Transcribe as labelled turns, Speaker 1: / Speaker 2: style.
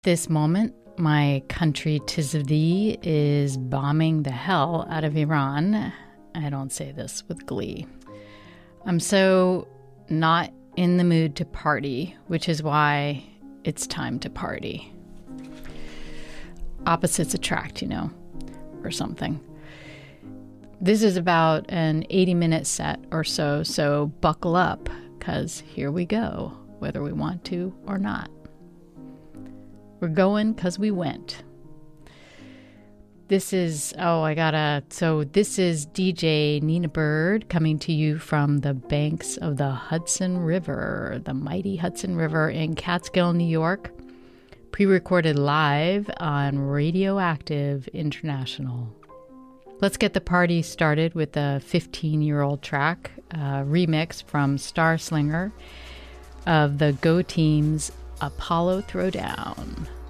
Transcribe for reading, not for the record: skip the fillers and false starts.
Speaker 1: This moment, my country, 'tis of thee, is bombing the hell out of Iran. I don't say this with glee. I'm so not in the mood to party, which is why it's time to party. Opposites attract, or something. This is about an 80-minute set or so buckle up, because here we go, whether we want to or not. We're going because we went. This is DJ Nina Bird coming to you from the banks of the Hudson River, the mighty Hudson River in Catskill, New York, pre-recorded live on Radioactive International. Let's get the party started with a 15-year-old track, remix from Star Slinger of the Go Team's Apollo Throwdown.